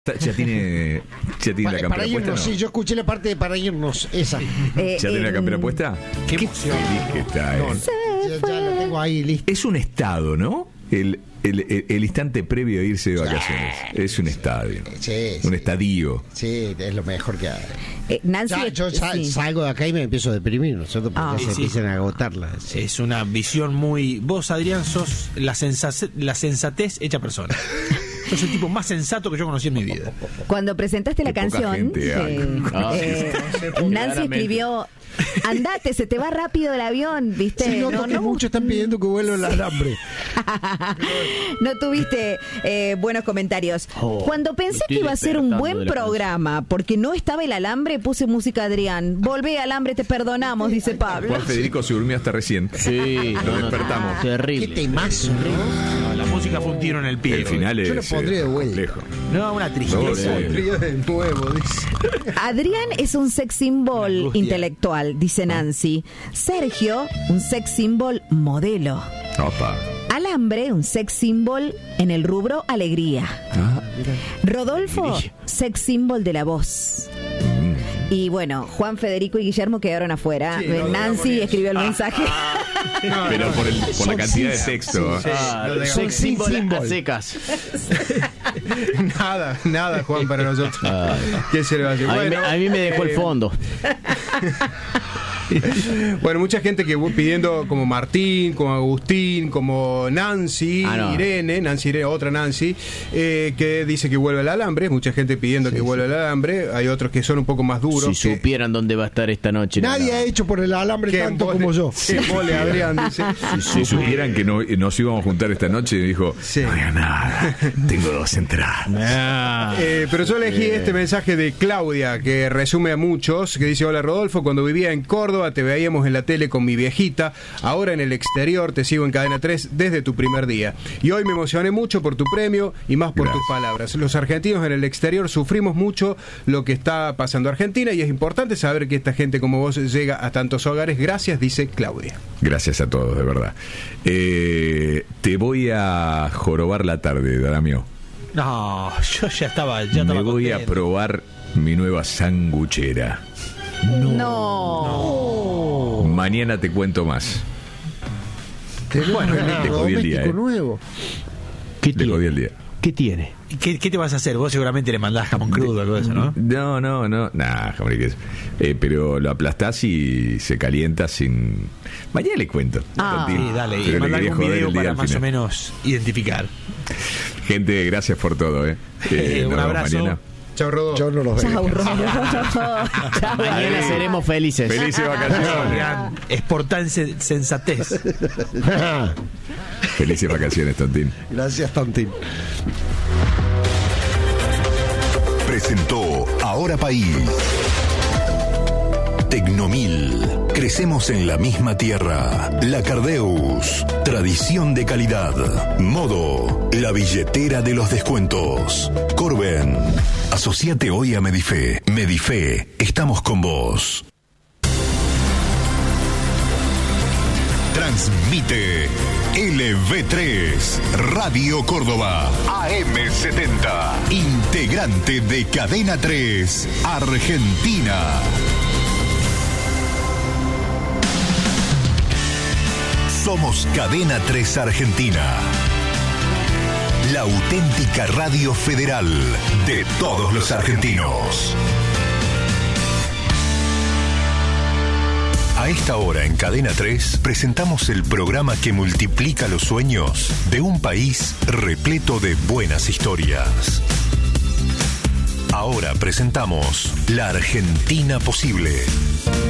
Ya tiene la campera para irnos, puesta, ¿no? sí, yo escuché la parte de para irnos, esa. ¿Ya tiene la campera puesta? Qué emoción. Feliz que está, Ya la tengo ahí lista. Es un estado, ¿no? El instante previo a irse de vacaciones. Es un estadio. Sí, un estadio. Sí, es lo mejor que hay. Nancy, Yo sí. salgo de acá y me empiezo a deprimir, ¿no es cierto? Porque se empiezan a agotarla. Sí. Es una visión muy... Vos, Adrián, sos la sensatez hecha persona. Sos el tipo más sensato que yo conocí en mi vida. Cuando presentaste la Qué poca canción, gente Nancy escribió: andate, se te va rápido el avión, ¿viste? Sí, noto que muchos están pidiendo que vuelva el alambre. No tuviste buenos comentarios. Cuando pensé que iba a ser un buen programa, porque no estaba el alambre, puse música Adrián. Volvé, alambre, te perdonamos, dice Pablo. Juan Federico se durmió hasta recién. Sí, Lo despertamos. Terrible. Qué temazo, ¿no? No, la música fue un tiro en el pie. El final Yo lo es pondría de vuelta. complejo. No, una tristeza. Río de nuevo, dice. Adrián es un sex symbol Angustia. intelectual, dice Nancy. Sergio, un sex symbol modelo. Opa. Alambre, un sex symbol en el rubro alegría. Ah, Rodolfo, sex symbol de la voz. Y bueno, Juan, Federico y Guillermo quedaron afuera. Sí, no, Nancy no, escribió el mensaje. pero por la cantidad de texto. Sex symbol. A secas. Nada, Juan, para nosotros. ¿Qué se le va a hacer? A mí me dejó el fondo. Bueno, mucha gente que pidiendo como Martín, como Agustín, como Nancy, no. Irene, otra Nancy, que dice que vuelve el alambre. Mucha gente pidiendo que vuelva el alambre. Hay otros que son un poco más duros. Si supieran dónde va a estar esta noche. Nadie ha hecho por el alambre tanto como yo. Que mole, Adrián, dice. Si supieran que nos íbamos a juntar esta noche, dijo, Sí. no haga nada, tengo 2 entradas. Pero yo elegí este mensaje de Claudia, que resume a muchos, que dice: hola Rodolfo, cuando vivía en Córdoba te veíamos en la tele con mi viejita, ahora en el exterior te sigo en Cadena 3 desde tu primer día. Y hoy me emocioné mucho por tu premio y más por tus palabras. Los argentinos en el exterior sufrimos mucho lo que está pasando en Argentina y es importante saber que esta gente como vos llega a tantos hogares. Gracias, dice Claudia. Gracias a todos, de verdad. Te voy a jorobar la tarde, Daramio. No, yo ya estaba Me voy a contento. probar mi nueva sanguchera. No. Mañana te cuento más. Bueno, le jodí el día, nuevo. ¿Qué Le jodí el día. ¿Qué tiene? ¿Qué te vas a hacer? Vos seguramente le mandás jamón crudo o algo de eso, ¿no? No. Nah, jamón y queso. Pero lo aplastás y se calienta sin... Mañana le cuento. Tontín. Sí, dale. Pero Y le mandá quería algún joder video el día para al más o final. menos identificar. Gente, gracias por todo, Un nos vemos abrazo. mañana. Chao, Rodolfo. Yo no los veo. Chau, Rodo. Chau. Mañana seremos felices. Felices vacaciones. Adrián, exportá en sensatez. Felices vacaciones, Tontín. Gracias, Tontín. Presentó Ahora País. Tecnomil. Crecemos en la misma tierra. La Cardeus. Tradición de calidad. Modo. La billetera de los descuentos. Corben. Asociate hoy a Medife. Medife. Estamos con vos. Transmite LV3 Radio Córdoba AM70, integrante de Cadena 3 Argentina. Somos Cadena 3 Argentina, la auténtica radio federal de todos los argentinos. A esta hora en Cadena 3 presentamos el programa que multiplica los sueños de un país repleto de buenas historias. Ahora presentamos La Argentina Posible.